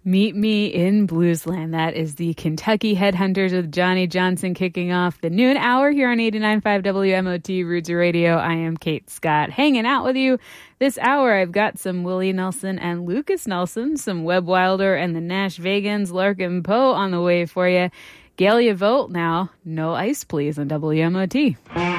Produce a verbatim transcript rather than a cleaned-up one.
Meet Me in Bluesland. That is the Kentucky Headhunters with Johnny Johnson kicking off the noon hour here on eighty-nine point five W M O T Roots Radio. I am Kate Scott hanging out with you this hour. I've got some Willie Nelson and Lucas Nelson, some Webb Wilder and the Nash Vegans, Larkin Poe on the way for you. Galia Vote now. No ice, please, on W M O T.